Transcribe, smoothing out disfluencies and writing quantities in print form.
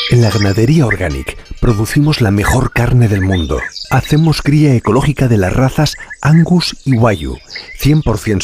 En la Ganadería Organic producimos la mejor carne del mundo. Hacemos cría ecológica de las razas Angus y Wagyu, 100%